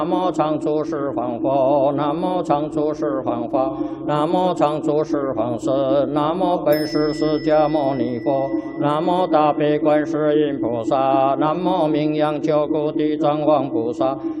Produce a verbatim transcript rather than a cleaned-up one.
南无常住十方佛，南无常住十方法，南无常住十方神，南无本师释迦牟尼佛，南无大悲观世音菩萨，南无名扬救苦地藏王菩萨，